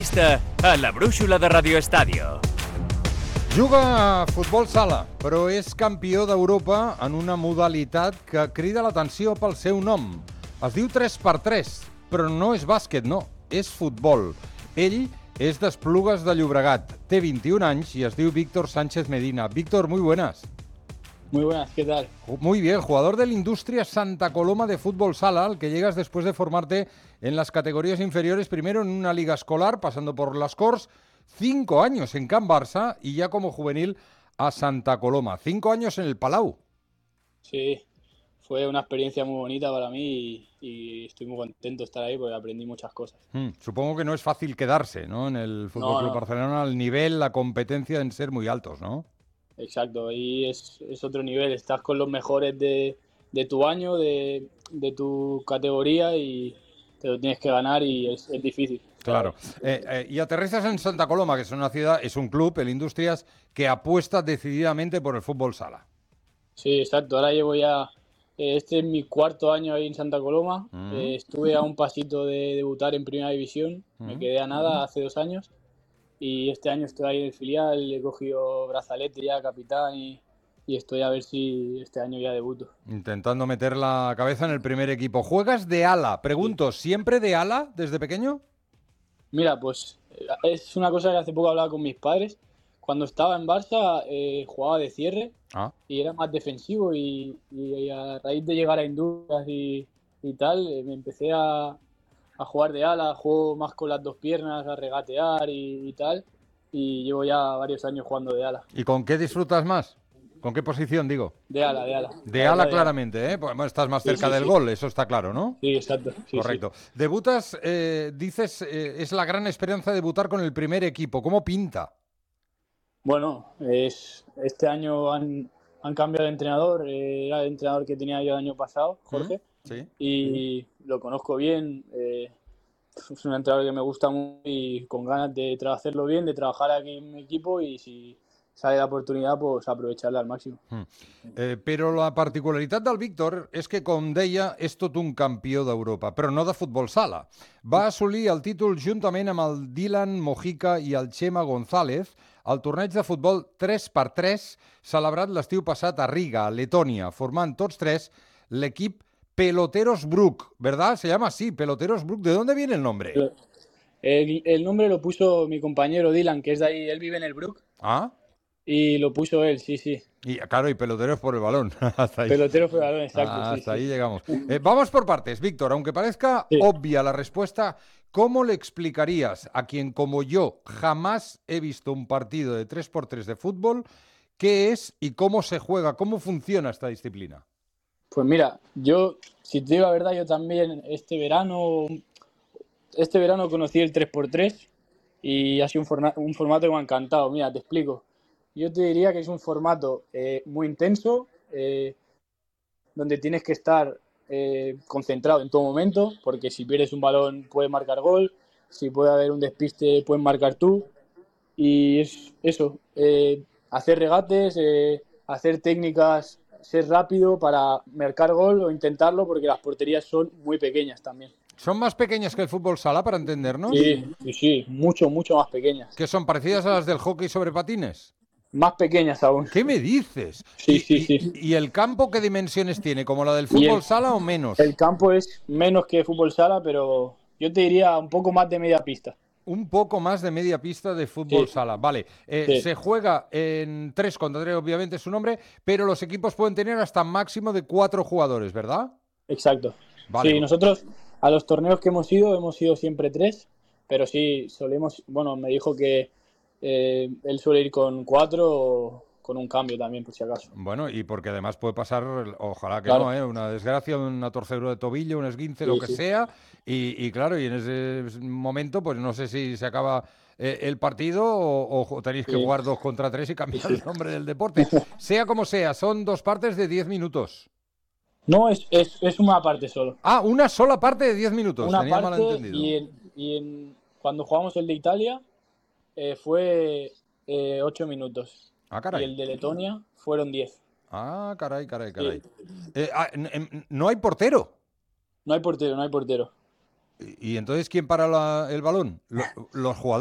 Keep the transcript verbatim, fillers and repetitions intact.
A la brúixola de Radio Estadio. Juga a futbol sala, però és campió d'Europa en una modalitat que crida l'atenció pel seu nom. Es diu tres per tres, però no és bàsquet, no, és futbol. Ell és d'Esplugues de Llobregat, té vint-i-un anys i es diu Víctor Sánchez Medina. Víctor, muy buenas. Muy buenas, ¿qué tal? Muy bien, jugador del Industria Santa Coloma de fútbol sala, al que llegas después de formarte en las categorías inferiores, primero en una liga escolar, pasando por las Corts, cinco años en Can Barça y ya como juvenil a Santa Coloma. Cinco años en el Palau. Sí, fue una experiencia muy bonita para mí y, y estoy muy contento de estar ahí porque aprendí muchas cosas. Hmm, supongo que no es fácil quedarse, ¿no? En el Fútbol No, Club no. Barcelona, el nivel, la competencia deben ser muy altos, ¿no? Exacto, ahí es, es otro nivel, estás con los mejores de, de tu año, de, de tu categoría y te lo tienes que ganar y es, es difícil. Claro. Eh, eh, y aterrizas en Santa Coloma, que es una ciudad, es un club, el Industrias, que apuesta decididamente por el fútbol sala. Sí, exacto, ahora llevo ya, eh, este es mi cuarto año ahí en Santa Coloma, Mm. eh, estuve a un pasito de debutar en Primera División, Mm. me quedé a nada hace dos años. Y este año estoy ahí en el filial, he cogido brazalete ya, capitán, y, y estoy a ver si este año ya debuto. Intentando meter la cabeza en el primer equipo. ¿Juegas de ala? Pregunto, ¿siempre de ala desde pequeño? Mira, pues eh, es una cosa que hace poco hablaba con mis padres. Cuando estaba en Barça eh, jugaba de cierre Ah, y era más defensivo y, y a raíz de llegar a Industria y, y tal, eh, me empecé a, a jugar de ala, juego más con las dos piernas, a regatear y, y tal. Y llevo ya varios años jugando de ala. ¿y con qué disfrutas más? ¿Con qué posición, digo? De ala, de ala. De La ala verdad, claramente, ¿eh? Pues, bueno, estás más Sí, cerca sí, del sí. gol, eso está claro, ¿no? Sí, exacto. Sí, Correcto. Debutas, eh, dices, eh, es la gran esperanza debutar con el primer equipo. ¿Cómo pinta? sí. Bueno, es, este año han, han cambiado de entrenador. eh, Era el entrenador que tenía yo el año pasado, Jorge, Sí. y lo conozco bien. eh, es un entrenador que me gusta mucho y con ganas de tra- hacerlo bien, de trabajar aquí en mi equipo y si sale la oportunidad, pues aprovecharla al máximo. Eh, però la particularitat del Víctor és que, com deia, és tot un campió d'Europa, però no de futbol sala. Va assolir el títol juntament amb el Dylan Mojica i el Chema González al torneig de futbol tres per tres celebrat l'estiu passat a Riga, a Letònia, formant tots tres l'equip Peloteros Brook, ¿verdad? Se llama así, Peloteros Brook. ¿De dónde viene el nombre? El, el nombre lo puso mi compañero Dylan, que es de ahí, él vive en el Brook, Ah, y lo puso él, sí, sí. y claro, y peloteros por el balón. Hasta ahí. Pelotero fue balón, exacto. Ah, sí, hasta sí. ahí llegamos. Eh, vamos por partes, Víctor. Aunque parezca Sí. obvia la respuesta, ¿cómo le explicarías a quien como yo jamás he visto un partido de tres por tres de fútbol qué es y cómo se juega, cómo funciona esta disciplina? Pues mira, yo, si te digo la verdad, yo también este verano, este verano conocí el tres por tres y ha sido un, forna- un formato que me ha encantado. Mira, te explico. Yo te diría que es un formato eh, muy intenso, eh, donde tienes que estar eh, concentrado en todo momento, porque si pierdes un balón puedes marcar gol, si puede haber un despiste puedes marcar tú. Y es eso, eh, hacer regates, eh, hacer técnicas, ser rápido para marcar gol o intentarlo, porque las porterías son muy pequeñas también. ¿Son más pequeñas que el fútbol sala, para entendernos? Sí, sí, sí, mucho, mucho más pequeñas. ¿Que son parecidas a las del hockey sobre patines? Más pequeñas aún. ¿Qué me dices? Sí, ¿Y, sí, y- sí. ¿Y el campo qué dimensiones tiene? ¿Como la del Y fútbol el- sala o menos? El campo es menos que fútbol sala, pero yo te diría un poco más de media pista. Un poco más de media pista de fútbol Sí. sala. Vale, eh, Sí. se juega en tres contra tres, obviamente es su nombre, pero los equipos pueden tener hasta máximo de cuatro jugadores, ¿verdad? Exacto. Vale. Sí, nosotros a los torneos que hemos ido, hemos ido siempre tres, pero sí, solemos, bueno, me dijo que eh, él suele ir con cuatro o con un cambio también, por si acaso. Bueno, y porque además puede pasar, ojalá que Claro. no, ¿eh? Una desgracia, una torcedura de tobillo, un esguince, Sí, lo que sí. sea, y, y claro, y en ese momento, pues no sé si se acaba eh, el partido o, o tenéis que Sí. jugar dos contra tres y cambiar Sí. el nombre del deporte. Sea como sea, son dos partes de diez minutos. No, es, es, es una parte solo. Ah, una sola parte de diez minutos, Una tenía parte malentendido. y, en, y en, cuando jugamos el de Italia eh, fue eh, ocho minutos Ah, y caray. el de Letonia fueron diez. Ah, caray, caray, caray. Sí. Eh, ah, n- n- no hay portero. No hay portero, no hay portero. ¿Y entonces quién para la- el balón? Lo- los jugadores.